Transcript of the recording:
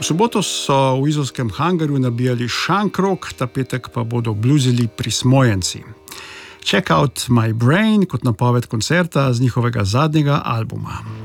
V soboto so v izolskem hangarju nabijali šankrok, ta petek pa bodo bluzili Prismojenci. Check out My Brain kot napoved koncerta z njihovega zadnjega albuma.